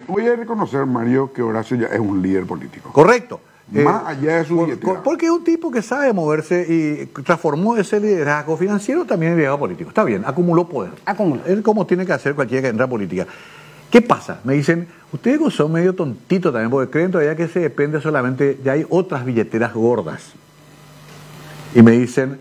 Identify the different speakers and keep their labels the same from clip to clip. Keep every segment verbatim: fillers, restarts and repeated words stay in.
Speaker 1: voy a reconocer, Mario, que Horacio ya es un líder político.
Speaker 2: Correcto.
Speaker 1: Más
Speaker 2: eh,
Speaker 1: allá de su
Speaker 2: por,
Speaker 1: billetera.
Speaker 2: Porque es un tipo que sabe moverse y transformó ese liderazgo financiero también en liderazgo político. Está bien, acumuló poder.
Speaker 3: Acumuló.
Speaker 2: Es como tiene que hacer cualquiera que entra a política. ¿Qué pasa? Me dicen, ustedes son medio tontitos también, porque creen todavía que se depende solamente, ya hay otras billeteras gordas. Y me dicen,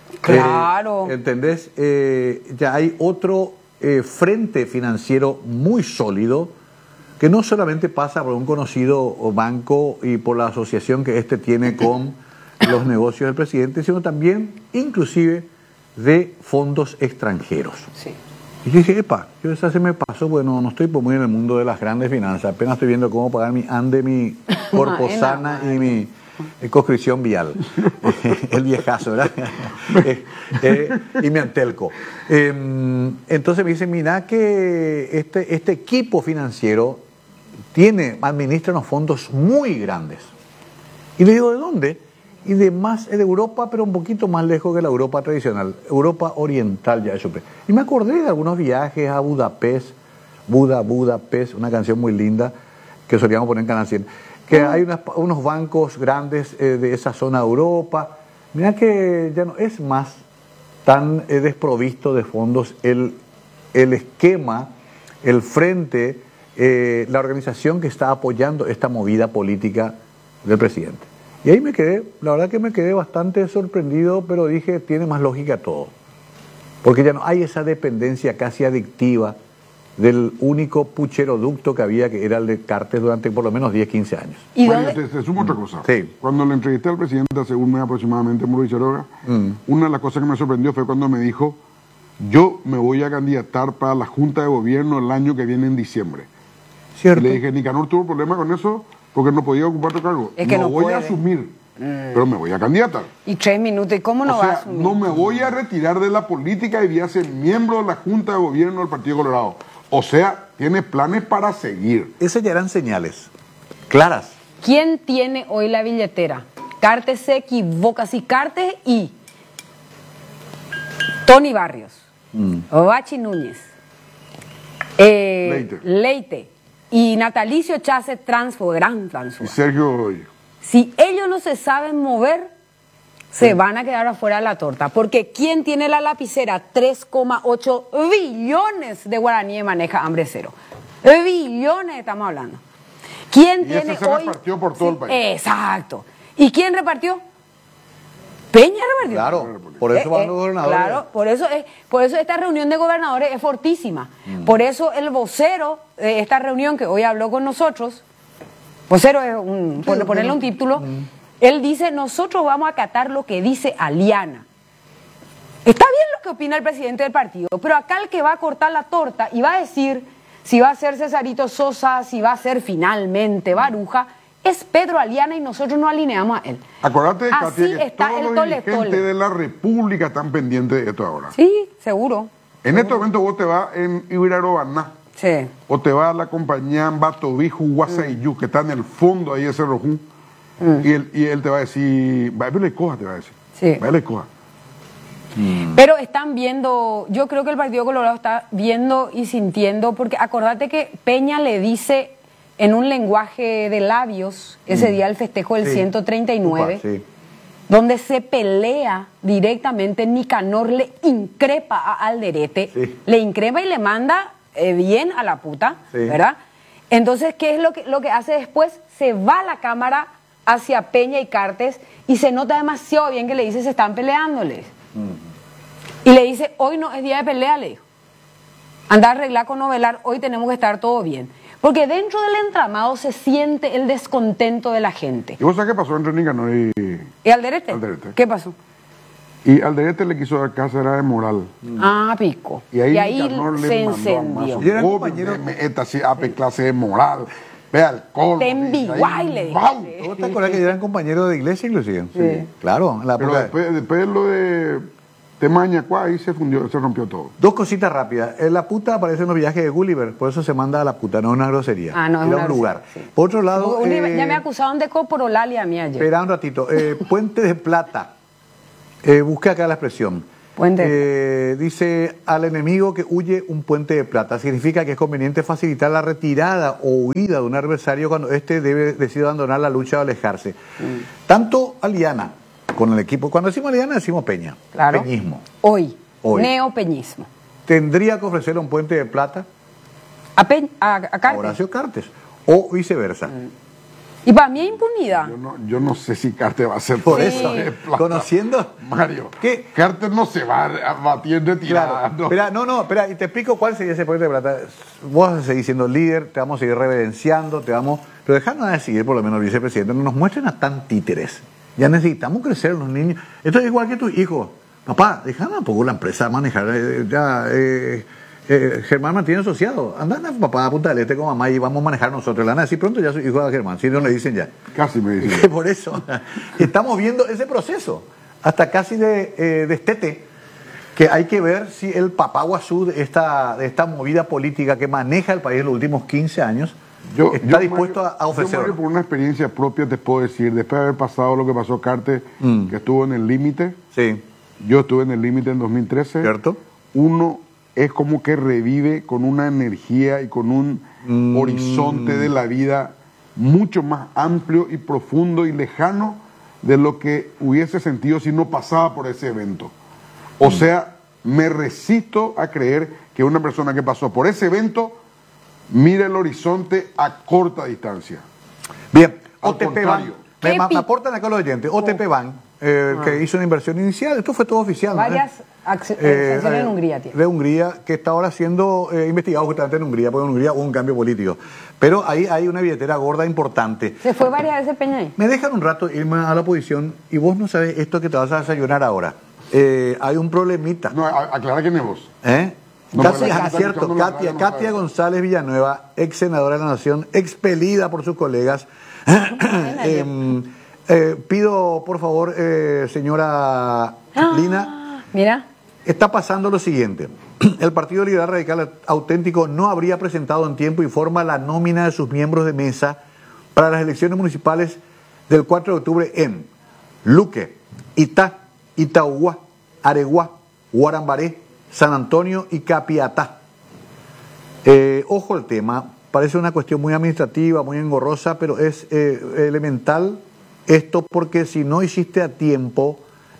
Speaker 3: claro.
Speaker 2: eh, ¿entendés? Eh, ya hay otro eh, frente financiero muy sólido, que no solamente pasa por un conocido banco y por la asociación que este tiene con los negocios del presidente, sino también, inclusive, de fondos extranjeros.
Speaker 3: Sí.
Speaker 2: Y yo dije, epa, yo esa se me pasó, bueno, no estoy muy en el mundo de las grandes finanzas, apenas estoy viendo cómo pagar mi ANDE, mi Corpo Sana y mi eh, conscripción vial, el viejazo, ¿verdad? eh, eh, y mi Antelco. Eh, entonces me dicen, mira que este, este equipo financiero tiene, administra unos fondos muy grandes. Y le digo, ¿de dónde? Y de más, de Europa, pero un poquito más lejos que la Europa tradicional, Europa oriental ya eso. Y me acordé de algunos viajes a Budapest, Buda, Budapest, una canción muy linda que solíamos poner en Canal cien, que hay unas, unos bancos grandes eh, de esa zona de Europa. Mira que ya no es más tan eh, desprovisto de fondos el, el esquema, el frente, eh, la organización que está apoyando esta movida política del presidente. Y ahí me quedé, la verdad que me quedé bastante sorprendido, pero dije, tiene más lógica todo. Porque ya no hay esa dependencia casi adictiva del único pucheroducto que había, que era el de Cartes durante por lo menos diez, quince años.
Speaker 1: ¿Y Mario, te, te sumo otra cosa.
Speaker 2: Sí.
Speaker 1: Cuando le entrevisté al presidente hace un mes aproximadamente, Mauricio Quiroga, mm. una de las cosas que me sorprendió fue cuando me dijo, yo me voy a candidatar para la Junta de Gobierno el año que viene en diciembre.
Speaker 2: ¿Cierto?
Speaker 1: Y le dije, Nicanor tuvo problema con eso porque no podía ocupar tu cargo.
Speaker 3: Es que
Speaker 1: no,
Speaker 3: no
Speaker 1: voy
Speaker 3: puede.
Speaker 1: a asumir, mm. pero me voy a candidatar.
Speaker 3: Y tres minutos, ¿y cómo no
Speaker 1: o
Speaker 3: va
Speaker 1: sea,
Speaker 3: a asumir?
Speaker 1: no me voy a retirar de la política y voy a ser miembro de la Junta de Gobierno del Partido Colorado. O sea, tiene planes para seguir.
Speaker 2: Esas ya eran señales claras.
Speaker 3: ¿Quién tiene hoy la billetera? Cartes se equivoca. Si Cartes y Tony Barrios, mm. Bachi Núñez, eh,
Speaker 1: Leite.
Speaker 3: Leite y Natalicio Chávez, transfo, gran transfo.
Speaker 1: Y Sergio Hoy.
Speaker 3: Si ellos no se saben mover, se van a quedar afuera de la torta. Porque ¿quién tiene la lapicera? tres coma ocho billones de guaraníes maneja hambre cero. Billones estamos hablando. ¿Quién
Speaker 1: y
Speaker 3: tiene
Speaker 1: ese se
Speaker 3: hoy?
Speaker 1: repartió por todo
Speaker 3: sí,
Speaker 1: el país.
Speaker 3: Exacto. ¿Y quién repartió? Peña repartió.
Speaker 2: Claro, por eso
Speaker 3: Eh,
Speaker 2: van
Speaker 3: eh,
Speaker 2: los gobernadores.
Speaker 3: Claro, por eso, es, por eso esta reunión de gobernadores es fortísima. Mm. Por eso el vocero de esta reunión que hoy habló con nosotros, vocero es un, por sí, ponerle un título, mm. él dice, nosotros vamos a acatar lo que dice Aliana. Está bien lo que opina el presidente del partido, pero acá el que va a cortar la torta y va a decir si va a ser Cesarito Sosa, si va a ser finalmente Baruja, es Pedro Aliana y nosotros nos alineamos a él.
Speaker 1: Acuérdate,
Speaker 3: Así
Speaker 1: Katia, que
Speaker 3: está
Speaker 1: todos
Speaker 3: el
Speaker 1: los
Speaker 3: tole,
Speaker 1: dirigentes
Speaker 3: tole.
Speaker 1: de la República están pendientes de esto ahora.
Speaker 3: Sí, seguro.
Speaker 1: En este momento vos te vas en Ibirarobaná.
Speaker 3: Sí.
Speaker 1: O te vas a la compañía Batobijo, Guasayú, mm. que está en el fondo ahí de Cerro Jún. Mm. Y, él, y él te va a decir, váyale coja, te va a decir.
Speaker 3: Sí.
Speaker 1: Váyale coja.
Speaker 3: Mm. Pero están viendo, yo creo que el Partido Colorado está viendo y sintiendo, porque acordate que Peña le dice en un lenguaje de labios, ese mm. día del festejo del sí. ciento treinta y nueve, Upa, sí. donde se pelea directamente, Nicanor le increpa a Alderete, sí. le increpa y le manda eh, bien a la puta, sí. ¿verdad? Entonces, ¿qué es lo que, lo que hace después? Se va la cámara hacia Peña y Cartes y se nota demasiado bien que le dice, se están peleándoles. Mm. Y le dice, hoy no es día de pelea, le dijo. Anda a arreglar con novelar, hoy tenemos que estar todo bien. Porque dentro del entramado se siente el descontento de la gente.
Speaker 1: ¿Y vos sabés qué pasó entre Nicanor y...
Speaker 3: ¿Y Alderete?
Speaker 1: Alderete?
Speaker 3: ¿Qué pasó?
Speaker 1: Y Alderete le quiso dar cátedra de moral.
Speaker 3: Mm. Ah, pico.
Speaker 1: Y ahí,
Speaker 3: y ahí
Speaker 1: Nicanor
Speaker 3: se
Speaker 1: le
Speaker 3: encendió.
Speaker 1: Y era compañero... Esta sí, ape clase de moral. Ve alcohol.
Speaker 3: Te enviguay, le dije.
Speaker 2: ¿Vos te acuerdas que eran compañeros de iglesia inclusive?
Speaker 3: Sí. sí.
Speaker 2: Claro. En la
Speaker 1: Pero después, después lo de... Temañacuá, ahí se fundió, se rompió todo.
Speaker 2: Dos cositas rápidas. La puta aparece en los viajes de Gulliver, por eso se manda a la puta, no es una grosería.
Speaker 3: Ah, no,
Speaker 2: era un lugar.
Speaker 3: Sí.
Speaker 2: Por otro lado...
Speaker 3: Un,
Speaker 2: eh,
Speaker 3: ya me acusaron de coprolalia a mí ayer.
Speaker 2: Espera un ratito. Eh, Puente de Plata. Eh, busque acá la expresión.
Speaker 3: Puente.
Speaker 2: Eh, dice, al enemigo que huye un puente de plata. Significa que es conveniente facilitar la retirada o huida de un adversario cuando éste debe decide abandonar la lucha o alejarse. Mm. Tanto Aliana con el equipo, cuando decimos Aliana decimos Peña.
Speaker 3: Claro.
Speaker 2: Peñismo.
Speaker 3: Hoy.
Speaker 2: Hoy.
Speaker 3: Neopeñismo.
Speaker 2: ¿Tendría que ofrecerle un puente de plata
Speaker 3: a, Pe a, a Cartes?
Speaker 2: A Horacio Cartes. O viceversa.
Speaker 3: Mm. Y para mí es impunidad.
Speaker 1: Yo no, yo no sé si Cartes va a ser
Speaker 2: por
Speaker 1: sí.
Speaker 2: eso. Conociendo.
Speaker 1: Mario,
Speaker 2: ¿qué?
Speaker 1: Cartes no se va a batir de tirada.
Speaker 2: Claro. No. Espera, no, no, espera, y te explico cuál sería ese puente de plata. Vos vas a seguir siendo líder, te vamos a seguir reverenciando, te vamos. Pero dejadnos de seguir, por lo menos, vicepresidente, no nos muestren a tan títeres. Ya necesitamos crecer los niños. Esto es igual que tus hijos. Papá, déjame un poco la empresa manejar. Eh, ya, eh, Eh, Germán mantiene asociado. Andan a papá a Punta del Este con mamá y vamos a manejar nosotros. Le van a decir pronto ya soy hijo de Germán, si no le dicen ya.
Speaker 1: Casi me dicen.
Speaker 2: Por eso estamos viendo ese proceso, hasta casi de eh, destete, que hay que ver si el papá guazú de esta, de esta movida política que maneja el país en los últimos quince años yo, está yo, dispuesto Mario, a ofrecerlo.
Speaker 1: Yo, Mario, por una experiencia propia te puedo decir, después de haber pasado lo que pasó Cartes, mm. que estuvo en el límite,
Speaker 2: sí.
Speaker 1: yo estuve en el límite en dos mil trece,
Speaker 2: ¿cierto?
Speaker 1: Uno es como que revive con una energía y con un mm. horizonte de la vida mucho más amplio y profundo y lejano de lo que hubiese sentido si no pasaba por ese evento. O mm. sea, me resisto a creer que una persona que pasó por ese evento mire el horizonte a corta distancia.
Speaker 2: Bien, O T P Bank, me, me aportan acá los oyentes, O T P Bank, eh, ah. que hizo una inversión inicial, esto fue todo oficial.
Speaker 3: Varias
Speaker 2: ¿no?
Speaker 3: acciones eh, eh, en Hungría. Tío.
Speaker 2: De Hungría, que está ahora siendo eh, investigado justamente en Hungría, porque en Hungría hubo un cambio político. Pero ahí hay una billetera gorda importante.
Speaker 3: ¿Se fue varias veces Peña ahí?
Speaker 2: Me dejan un rato irme a la oposición y vos no sabés esto que te vas a desayunar ahora. Eh, hay un problemita.
Speaker 1: No, aclara quién es vos.
Speaker 2: ¿Eh?
Speaker 1: No,
Speaker 2: Katia, cierto, Katia,
Speaker 1: no
Speaker 2: Katia González Villanueva, ex senadora de la Nación, expelida por sus colegas. eh, eh, pido, por favor, eh, señora ah, Lina.
Speaker 3: Mira.
Speaker 2: Está pasando lo siguiente. El Partido Liberal Radical Auténtico no habría presentado en tiempo y forma la nómina de sus miembros de mesa para las elecciones municipales del cuatro de octubre en Luque, Itá, Itaúa, Areguá, Guarambaré, San Antonio y Capiatá. Eh, ojo el tema, parece una cuestión muy administrativa, muy engorrosa, pero es eh, elemental esto porque si no hiciste a tiempo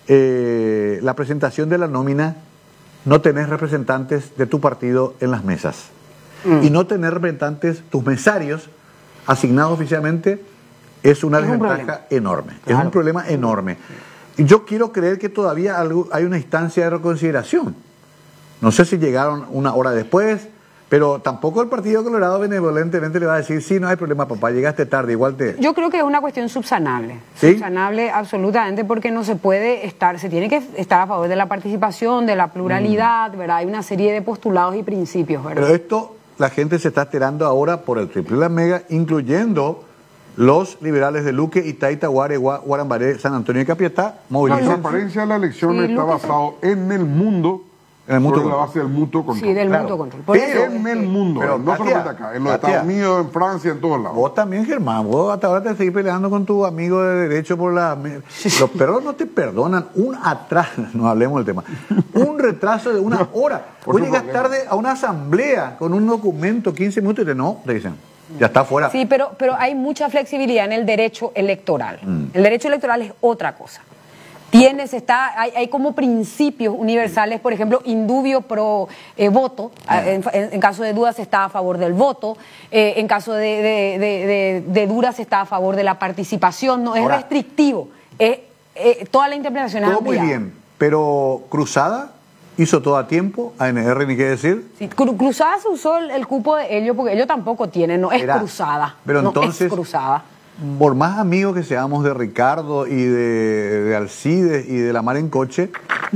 Speaker 2: eh, la presentación de la nómina, no tenés representantes de tu partido en las mesas. Mm. Y no tener representantes, tus mesarios, asignados oficialmente, es una es desventaja un enorme. Claro. Es un problema enorme. Y yo quiero creer que todavía algo, hay una instancia de reconsideración. No sé si llegaron una hora después, pero tampoco el Partido Colorado benevolentemente le va a decir, sí, no hay problema, papá, llegaste tarde, igual te...
Speaker 3: Yo creo que es una cuestión subsanable.
Speaker 2: ¿Sí?
Speaker 3: Subsanable absolutamente, porque no se puede estar, se tiene que estar a favor de la participación, de la pluralidad, mm. ¿verdad? Hay una serie de postulados y principios, ¿verdad?
Speaker 2: Pero esto, la gente se está enterando ahora por el triple y la mega, incluyendo los liberales de Luque, Itá, Itaúa, Areguá, Guarambaré, San Antonio y Capiatá, movilizan...
Speaker 1: La transparencia de la elección sí, está basado en el mundo... En el mutuo la base del mutuo control.
Speaker 3: Sí, del
Speaker 2: claro.
Speaker 3: mutuo control.
Speaker 1: Por pero, eso, en el mundo,
Speaker 2: pero,
Speaker 1: no
Speaker 2: Katia,
Speaker 1: solamente acá, en los
Speaker 2: Katia,
Speaker 1: Estados Unidos, en Francia, en todos lados.
Speaker 2: Vos también, Germán, vos hasta ahora te seguís peleando con tu amigo de derecho por la... Los perros no te perdonan un atraso, no hablemos del tema, un retraso de una hora. Vos llegas tarde a una asamblea con un documento, quince minutos, y te no, te dicen... Ya está fuera.
Speaker 3: Sí, pero, pero hay mucha flexibilidad en el derecho electoral. Mm. El derecho electoral es otra cosa. Tienes, está, hay, hay como principios universales, por ejemplo, indubio pro eh, voto, en, en, en caso de dudas está a favor del voto, eh, en caso de, de, de, de, de dudas está a favor de la participación, no es Ahora, restrictivo, es, eh, toda la interpretación es
Speaker 2: todo
Speaker 3: ampliada.
Speaker 2: Muy bien, pero Cruzada hizo todo a tiempo, A N R ni qué decir.
Speaker 3: Sí, Cru Cruzada se usó el, el cupo de ellos porque ellos tampoco tienen, no es Era, Cruzada,
Speaker 2: pero
Speaker 3: no
Speaker 2: entonces,
Speaker 3: es Cruzada.
Speaker 2: Por más amigos que seamos de Ricardo y de, de Alcides y de la Mar en Coche,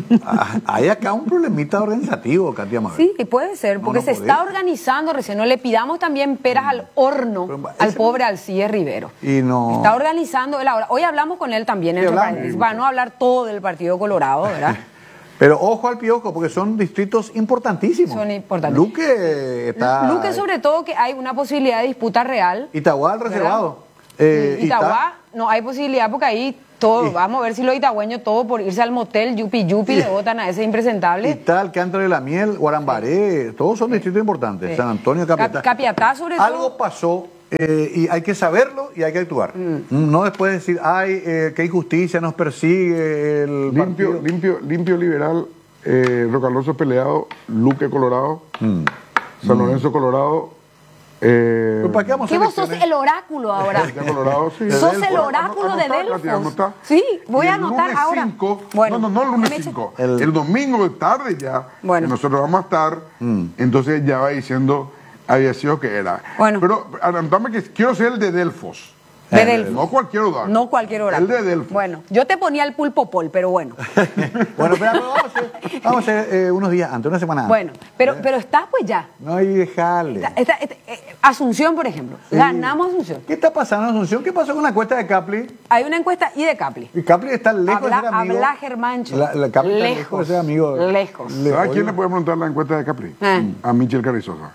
Speaker 2: hay acá un problemita organizativo, Katia Mabel.
Speaker 3: Sí, puede ser, porque no, no se podés. Está organizando recién. No le pidamos también peras mm. al horno Pero, al pobre Alcides Rivero.
Speaker 2: Y no.
Speaker 3: Está organizando él ahora. Hoy hablamos con él también, entre paréntesis, para no hablar todo del Partido Colorado, ¿verdad?
Speaker 2: Pero ojo al piojo, porque son distritos importantísimos.
Speaker 3: Son importantes.
Speaker 2: Luque está...
Speaker 3: Luque, sobre todo, que hay una posibilidad de disputa real.
Speaker 2: Itaúa, el reservado. Eh,
Speaker 3: Sí, Itagua, no hay posibilidad porque ahí todo,
Speaker 2: Y-
Speaker 3: vamos a ver si los itagüeños todo por irse al motel, yupi yupi, le votan a ese impresentable.
Speaker 2: Ital, Alcántara de la Miel, Guarambaré, todos son distritos importantes.
Speaker 3: Sí.
Speaker 2: San Antonio, Capiatá.
Speaker 3: Cap- Capiatá, sobre todo.
Speaker 2: Algo pasó eh, y hay que saberlo y hay que actuar. No después decir, ay, eh, qué injusticia nos persigue el
Speaker 1: Limpio,
Speaker 2: partido.
Speaker 1: limpio, limpio liberal, eh, Rocaloso peleado, Luque Colorado,
Speaker 2: Mm.
Speaker 1: San Lorenzo Colorado, eh,
Speaker 2: Pues, ¿para qué vamos a
Speaker 3: ¿Qué
Speaker 2: hacer
Speaker 3: vos sos
Speaker 2: elecciones?
Speaker 3: el oráculo ahora?
Speaker 1: ya Colorado, sí.
Speaker 3: Sos
Speaker 2: Delfos.
Speaker 3: el oráculo de
Speaker 1: Anotá, Katia,
Speaker 3: Delfos.
Speaker 1: anotá.
Speaker 3: Sí, voy
Speaker 1: Y
Speaker 3: a
Speaker 1: el
Speaker 3: anotar
Speaker 1: lunes
Speaker 3: ahora.
Speaker 1: cinco,
Speaker 3: Bueno,
Speaker 1: no, no, no el lunes
Speaker 3: me eche-
Speaker 1: cinco.
Speaker 2: El-
Speaker 1: El, domingo de tarde ya.
Speaker 3: Bueno.
Speaker 1: que nosotros vamos a estar. Entonces ya va diciendo, había sido que era.
Speaker 3: Bueno.
Speaker 1: Pero anotame que quiero ser el de Delfos.
Speaker 3: De Delfos.
Speaker 1: No cualquier lugar.
Speaker 3: No cualquier hora.
Speaker 1: El de Delfos.
Speaker 3: Bueno, yo te ponía el pulpo pol, pero bueno.
Speaker 2: Bueno, pero vamos a hacer, vamos a hacer eh, unos días antes, una semana antes.
Speaker 3: Bueno, pero, pero está pues ya.
Speaker 2: No hay dejarle.
Speaker 3: Está- está- está- eh, Asunción, por ejemplo. Ganamos Asunción.
Speaker 2: ¿Qué está pasando en Asunción? ¿Qué pasó con la encuesta de Capli?
Speaker 3: Hay una encuesta y de Capli.
Speaker 2: Y Capli está lejos
Speaker 3: Habla-
Speaker 2: de ser amigo.
Speaker 3: habla Germancho.
Speaker 2: La, la Capli está lejos de
Speaker 3: Lejos.
Speaker 2: ser amigo.
Speaker 3: Lejos.
Speaker 2: Le-
Speaker 1: ¿Sabes a quién
Speaker 2: oye,
Speaker 1: le puede preguntar la encuesta de Capri?
Speaker 3: Eh.
Speaker 1: A Michel Carrizosa.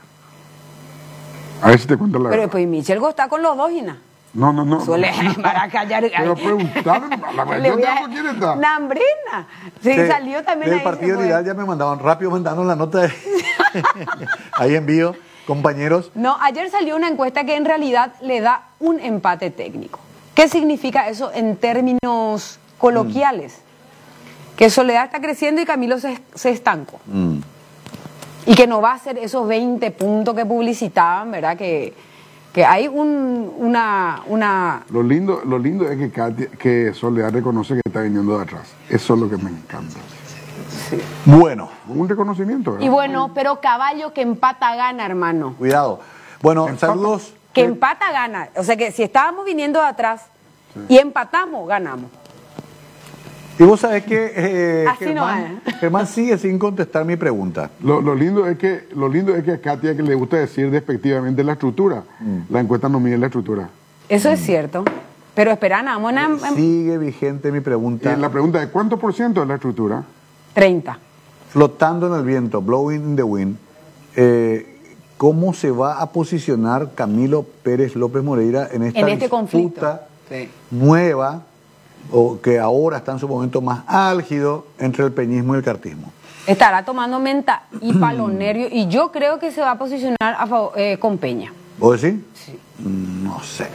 Speaker 1: A ver si te cuenta la
Speaker 3: Pero
Speaker 1: verdad.
Speaker 3: pues Michelgo está con los dos, Gina.
Speaker 1: No, no, no.
Speaker 3: Suele maracayar.
Speaker 1: Pero preguntaron, la
Speaker 3: Le
Speaker 1: verdad,
Speaker 3: voy a-
Speaker 1: ¿quién está?
Speaker 3: Nambrina. Sí,
Speaker 2: de-
Speaker 3: salió también
Speaker 2: del
Speaker 3: ahí.
Speaker 2: partido
Speaker 3: se fue.
Speaker 2: Liberal ya me mandaban rápido, mandaron la nota de... ahí envío, compañeros.
Speaker 3: No, ayer salió una encuesta que en realidad le da un empate técnico. ¿Qué significa eso en términos coloquiales? Que Soledad está creciendo y Camilo se, se estancó.
Speaker 2: Mm.
Speaker 3: Y que no va a ser esos veinte puntos que publicitaban, ¿verdad? Que, que hay un, una, una...
Speaker 1: Lo lindo, lo lindo es que, Katia- que Soledad reconoce que está viniendo de atrás. Eso es lo que me encanta.
Speaker 2: Bueno,
Speaker 1: Un reconocimiento, ¿verdad?
Speaker 3: Y bueno, pero caballo que empata gana, hermano.
Speaker 2: cuidado. Bueno,
Speaker 1: Empata.
Speaker 2: saludos.
Speaker 3: Que
Speaker 2: Eh,
Speaker 3: empata gana. O sea que si estábamos viniendo de atrás y empatamos, ganamos.
Speaker 2: Y vos sabés que eh,
Speaker 3: Así no
Speaker 2: Germán, Germán sigue sin contestar mi pregunta.
Speaker 1: Lo, lo lindo es que lo lindo es que a Katia que le gusta decir despectivamente la estructura. La encuesta no mide la estructura.
Speaker 3: Eso es cierto. Pero espera, nada, mona, em-
Speaker 2: Sigue vigente mi
Speaker 1: Y
Speaker 2: pregunta.
Speaker 1: la pregunta es ¿cuánto por ciento es la estructura?
Speaker 3: treinta.
Speaker 2: Flotando en el viento, blowing in the wind, eh, ¿cómo se va a posicionar Camilo Pérez López Moreira en esta
Speaker 3: En este
Speaker 2: disputa
Speaker 3: conflicto. Sí.
Speaker 2: nueva, o que ahora está en su momento más álgido, entre el peñismo y el cartismo?
Speaker 3: Estará tomando menta y palonerio y yo creo que se va a posicionar a favor, eh, con Peña.
Speaker 2: ¿Vos decís?
Speaker 3: Sí.
Speaker 2: Mm, No sé.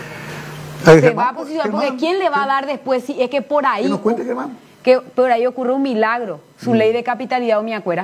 Speaker 3: Se va a posicionar porque ¿quién le va a dar después? Si es que por ahí...
Speaker 2: Que nos cuente, Germán.
Speaker 3: Que por ahí ocurre un milagro. Su ley de capitalidad o mi acuera.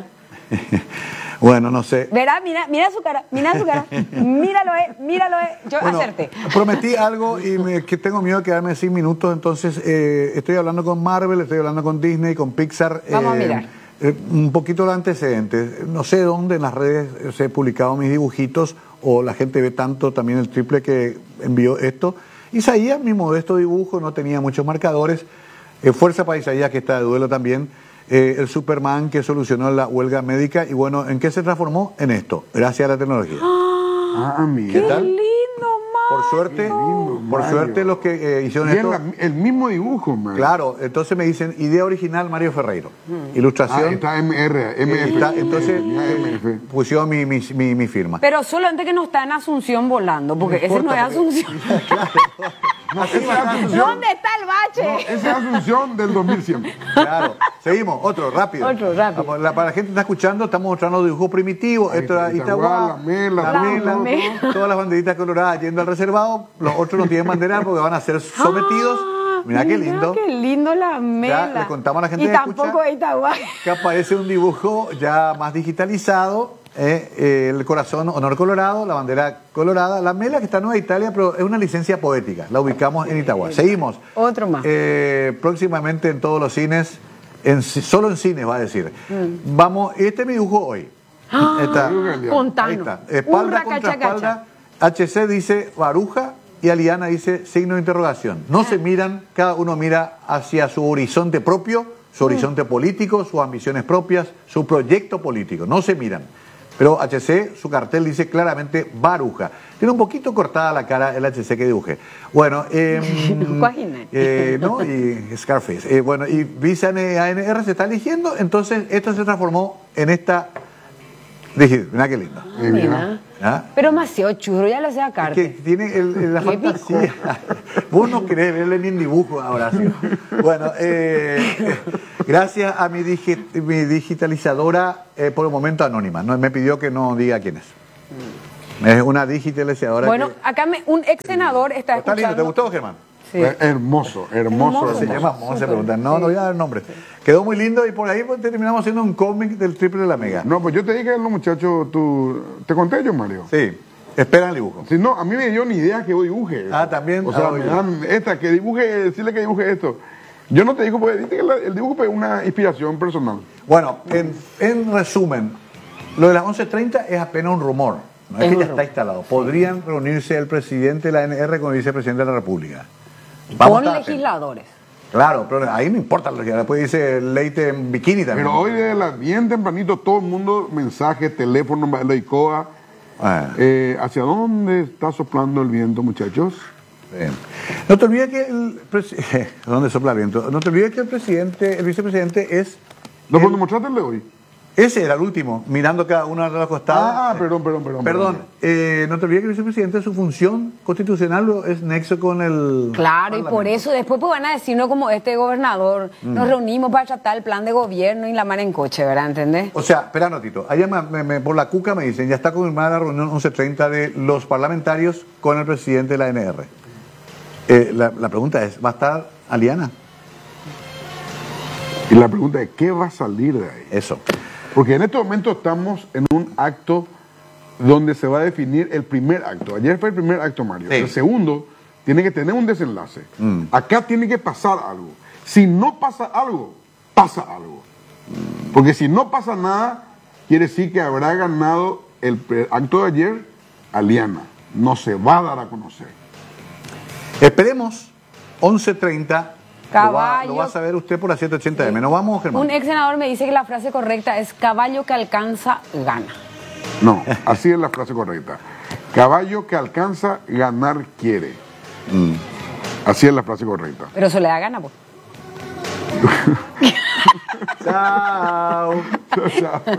Speaker 2: Bueno, no sé.
Speaker 3: Verá, mira, mira su cara, mira su cara. Míralo, eh, míralo, eh. Yo
Speaker 2: Bueno,
Speaker 3: acerté.
Speaker 2: prometí algo y me- que tengo miedo de quedarme sin minutos, entonces eh, estoy hablando con Marvel, estoy hablando con Disney, con Pixar.
Speaker 3: Vamos a
Speaker 2: eh,
Speaker 3: mirar.
Speaker 2: eh, un poquito de antecedentes. No sé dónde en las redes eh, se he publicado mis dibujitos o la gente ve tanto también el triple que envió esto. Isaías, mi modesto dibujo, no tenía muchos marcadores. Eh, fuerza para Isaías, que está de duelo también. Eh, el Superman que solucionó la huelga médica. Y bueno, ¿en qué se transformó? En esto, gracias a la tecnología.
Speaker 1: Ah, mira.
Speaker 3: ¡Qué
Speaker 2: tal?
Speaker 3: lindo,
Speaker 2: Por suerte,
Speaker 1: lindo,
Speaker 2: por
Speaker 1: Mario.
Speaker 2: suerte los que eh, hicieron
Speaker 1: Y es
Speaker 2: esto...
Speaker 1: la- el mismo dibujo, man.
Speaker 2: Claro, entonces me dicen, idea original Mario Ferreiro. Ilustración.
Speaker 1: Ah, está M R, M F.
Speaker 2: está- entonces
Speaker 1: Tenía
Speaker 2: eh,
Speaker 1: M F.
Speaker 2: pusieron mi, mi, mi, mi firma.
Speaker 3: Pero solamente que no está en Asunción volando, porque ese no es Asunción.
Speaker 1: No, esa es Asunción.
Speaker 3: ¿Dónde está el
Speaker 1: No,
Speaker 3: bache?
Speaker 1: esa es Asunción del dos mil cien.
Speaker 2: Claro, seguimos, otro, rápido.
Speaker 3: Otro, rápido.
Speaker 2: Vamos, la- para la gente que está escuchando, estamos mostrando dibujos primitivos.
Speaker 1: Ahí
Speaker 2: Esto
Speaker 1: está,
Speaker 2: era
Speaker 1: Itaguá,
Speaker 2: Itaguá,
Speaker 1: la Mela,
Speaker 2: la
Speaker 3: todo,
Speaker 2: Mela,
Speaker 3: todo, todo.
Speaker 2: todas las banderitas coloradas yendo al reservado. Los otros no tienen bandera porque van a ser sometidos.
Speaker 3: Ah,
Speaker 2: Mira qué lindo.
Speaker 3: Qué lindo la mela.
Speaker 2: le contamos a la gente
Speaker 3: Y
Speaker 2: que
Speaker 3: tampoco
Speaker 2: escucha.
Speaker 3: es Itagua.
Speaker 2: Que aparece un dibujo ya más digitalizado, eh, eh, el corazón honor colorado, la bandera colorada, la mela que está en Nueva Italia, pero es una licencia poética, la ubicamos en Itagua. Seguimos.
Speaker 3: Otro más.
Speaker 2: Eh, próximamente en todos los cines, en, ci- solo en cines va a decir. Vamos, este es mi dibujo hoy.
Speaker 3: Ah,
Speaker 2: Está,
Speaker 3: Contanos.
Speaker 2: ahí está. Espalda
Speaker 3: Urra,
Speaker 2: contra
Speaker 3: cacha, cacha.
Speaker 2: espalda. H C dice Baruja y Aliana dice signo de interrogación. No se miran, cada uno mira hacia su horizonte propio, su horizonte político, sus ambiciones propias, su proyecto político. No se miran. Pero H C, su cartel dice claramente Baruja. Tiene un poquito cortada la cara el H C que dibujé. Bueno, eh,
Speaker 3: Guajine.
Speaker 2: eh, ¿no? Y Scarface. Eh, bueno, y Visa A N R se está eligiendo, entonces esto se transformó en esta Dije, mira qué lindo.
Speaker 1: Eh,
Speaker 3: Mira.
Speaker 2: ¿Ah?
Speaker 3: Pero demasiado churro, ya lo sé acá.
Speaker 2: Que tiene el, el- la
Speaker 3: Qué
Speaker 2: fantasía. Vos no querés verle ni en dibujo ahora, sí. Bueno, eh, gracias a mi, digi- mi digitalizadora, eh, por el momento anónima. No, me pidió que no diga quién es. Es una digitalizadora.
Speaker 3: Bueno,
Speaker 2: que,
Speaker 3: acá me- un ex senador está
Speaker 2: está lindo,
Speaker 3: escuchando.
Speaker 2: ¿te gustó, Germán?
Speaker 3: Sí.
Speaker 1: Eh, Hermoso, hermoso.
Speaker 3: Hermoso.
Speaker 2: Se
Speaker 1: hermoso.
Speaker 2: llama Monse,
Speaker 3: Súper,
Speaker 2: preguntan. No,
Speaker 3: sí.
Speaker 2: no voy a dar el nombre. Quedó muy lindo y por ahí pues, terminamos haciendo un cómic del triple de la mega.
Speaker 1: No, pues yo te dije a los muchachos, tú, te conté yo, Mario.
Speaker 2: Sí, esperan el dibujo.
Speaker 1: Si no, a mí me dio ni idea que yo dibuje.
Speaker 2: Ah, también.
Speaker 1: O sea,
Speaker 2: Ah,
Speaker 1: me
Speaker 2: oye.
Speaker 1: dan esta, que dibuje, decirle que dibuje esto. Yo no te digo, porque dije que la- el dibujo es una inspiración personal.
Speaker 2: Bueno, en, en resumen, lo de las once treinta es apenas un rumor. No es
Speaker 3: Es
Speaker 2: que
Speaker 3: un
Speaker 2: ya está
Speaker 3: rumor.
Speaker 2: instalado. Podrían reunirse el presidente de la A N R con el vicepresidente de la República. Vamos a
Speaker 3: Con
Speaker 2: estar atentos.
Speaker 3: legisladores.
Speaker 2: Claro, pero ahí no importa lo que después dice Leite en bikini también.
Speaker 1: Pero hoy de la, bien tempranito todo el mundo, mensaje, teléfono, la ICOA.
Speaker 2: Ah,
Speaker 1: Eh, ¿Hacia dónde está soplando el viento, muchachos?
Speaker 2: bien. No te olvides que el presidente... ¿Dónde sopla el viento? No te olvides que el presidente, el vicepresidente es...
Speaker 1: ¿No
Speaker 2: el-
Speaker 1: puedo mostrarte el de hoy?
Speaker 2: Ese era el último, mirando cada uno de los costados.
Speaker 1: Ah, perdón, perdón, perdón.
Speaker 2: Perdón, eh, no te olvides que el vicepresidente, su función constitucional es nexo con el...
Speaker 3: Claro, y por
Speaker 2: Parlamento.
Speaker 3: eso después pues, van a decirnos como este gobernador,
Speaker 2: Mm.
Speaker 3: nos reunimos para tratar el plan de gobierno y la mano en coche, ¿verdad? ¿Entendés?
Speaker 2: O sea, espera, Notito, allá me- me- me- por la cuca me dicen, ya está confirmada la reunión once treinta de los parlamentarios con el presidente de la A N R. Eh, la, la pregunta es, ¿va a estar Aliana?
Speaker 1: Y la pregunta es, ¿qué va a salir de ahí?
Speaker 2: Eso.
Speaker 1: Porque en este momento estamos en un acto donde se va a definir el primer acto. Ayer fue el primer acto, Mario.
Speaker 2: Sí.
Speaker 1: El segundo tiene que tener un desenlace.
Speaker 2: Mm.
Speaker 1: Acá tiene que pasar algo. Si no pasa algo, pasa algo. Porque si no pasa nada, quiere decir que habrá ganado el pre- acto de ayer Aliana. No se va a dar a conocer.
Speaker 2: Esperemos, once treinta, lo va,
Speaker 3: Caballo.
Speaker 2: lo va a saber usted por la ciento ochenta eme. ¿Nos vamos, Germán?
Speaker 3: Un ex senador me dice que la frase correcta es caballo que alcanza, gana.
Speaker 1: No, así es la frase correcta. Caballo que alcanza, ganar quiere. Así es la frase correcta.
Speaker 3: Pero Soledad gana, pues.
Speaker 2: Chao.
Speaker 1: Chao, chao.